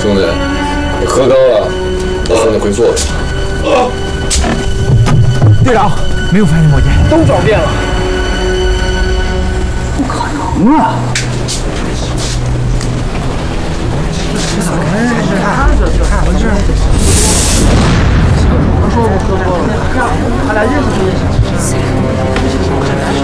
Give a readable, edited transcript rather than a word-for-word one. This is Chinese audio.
兄弟，你喝高了，我送你回座位。 队长，没有发现魔戒，都找遍了。 不可能啊！ 我这，他说我喝多了，他俩认识就行。